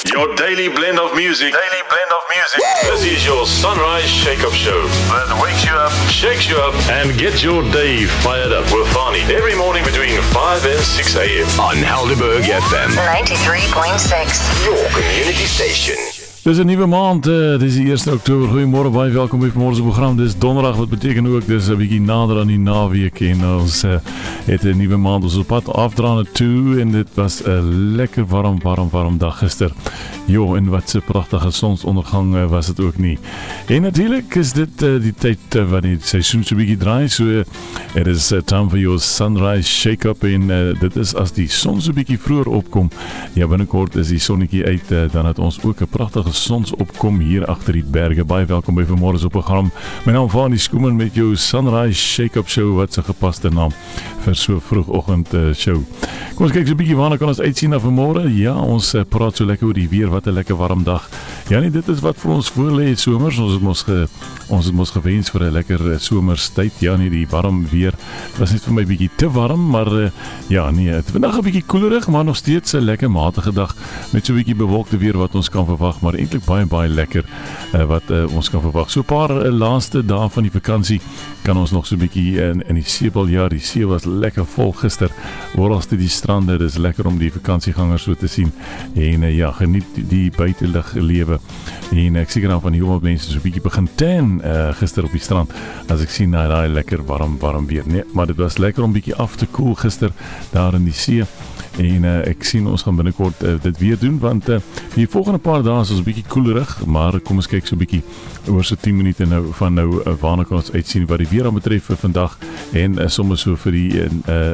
Your daily blend of music. This is your Sunrise Shake-Up Show. That wakes you up, shakes you up, and gets your day fired up with Fani. Every morning between 5 and 6 a.m. on Helderberg FM 93.6. Your community station. Dis 'n nuwe maand, dis die 1 Oktober. Goeiemôre, baie welkom by vanmôre se program. Dis donderdag, wat beteken ook dis 'n bietjie nader aan die naweek en ons het 'n nuwe maand ons op pad afdra na toe en dit was 'n lekker warm dag gister. Jo, en wat 'n pragtige sonsondergang was dit ook nie. En natuurlik is dit die tyd wanneer die seisoen so bietjie draai, so it is time for your sunrise shake-up en dit is as die son so bietjie vroeër opkom. Ja, binnekort is die sonnetjie uit, dan het ons ook 'n pragtige sonsopkom hier agter die berge. Baie welkom by vanmôre se program. My naam is Fani Skoomen met jou Sunrise Shake-Up Show, wat 'n gepaste naam vir so vroegoggend show. Kom ons kyk so 'n bietjie waarna kan ons uitsien na vanmôre. Ja, ons praat so lekker oor die weer, wat 'n lekker warm dag. Ja, nee, dit is wat vir ons voorlê somers. Ons het mos gewens vir 'n lekker somerstyd. Ja, nee, die warm weer was net vir my bietjie te warm, maar ja, nee, het vandag 'n bietjie koelerig, maar nog steeds 'n lekker matige dag met so 'n bietjie bewolkte weer wat ons kan verwag, maar eintlik baie lekker wat ons kan verwag. So 'n paar laaste dae van die vakansie kan ons nog so 'n bietjie in die seebal. Ja, die see was lekker vol gister. Oralste die strande, dis lekker om die vakansiegangers so te sien. En ja, geniet die buitelug lewe. En ek seker dan van die jonge mense so 'n bietjie begin tan gister op die strand as ek sien na daai lekker warm weer. Nee, maar dit was lekker om bietjie af te koel gister daar in die see. En ek sien ons gaan binnekort dit weer doen, want die volgende paar dae is ons 'n bietjie koelerig, maar kom ons kyk so 'n bietjie oor so 10 minute nou waarna kan ons uitsien wat die weer aan betref vir vandag en sommer so vir die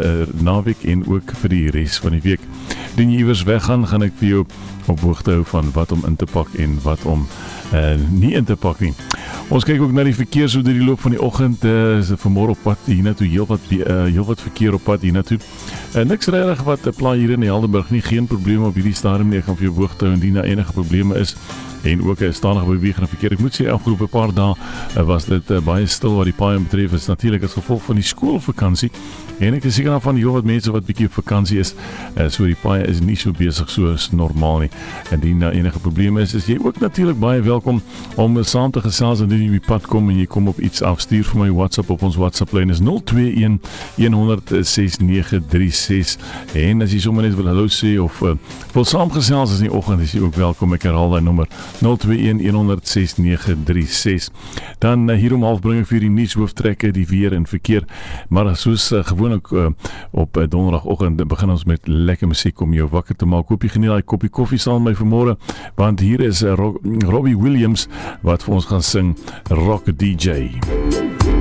naweek en ook vir die res van die week. Doen jy iewers weggaan, gaan ek vir jou op hoogte hou van wat om in te pak en wat om nie in te pak nie. Ons kyk ook na die verkeer so deur die loop van die oggend. Is vanmôre op pad hiernatoe heel wat verkeer op pad hiernatoe. Niks regtig wat pla hier in Helderberg nie, geen probleme op hierdie stadium nie. Ek gaan vir jou hoogte hou indien daar enige probleme is. En ook 'n stadige beweging verkeer. Ek moet sê afgelope paar dae was dit baie stil wat die paaie betref. Is natuurlik as gevolg van die skoolvakansie. En ek is seker van heel wat mense wat bietjie op vakansie is. So die paaie is nie so besig soos normaal nie. Indien daar enige probleme is jy ook natuurlik baie welkom om saam te gesels indien jy op die pad kom en jy kom op iets af. Stuur vir my WhatsApp op ons WhatsApp lyn is 021 100 6936. En as jy sommer net wil hallo sê of wil saamgesels in die oggend, is jy ook welkom. Ek herhaal daai nommer 021 100 6936. Dan hier om half bring ek vir die nuushooftrekke, die weer en verkeer. Maar soos gewoonlik op donderdagoggend begin ons met lekker musiek om jou wakker te maak. Hoop jy geniet daai koppie koffie saam met my vanmôre, want hier is Robbie Williams wat vir ons gaan sing Rock DJ.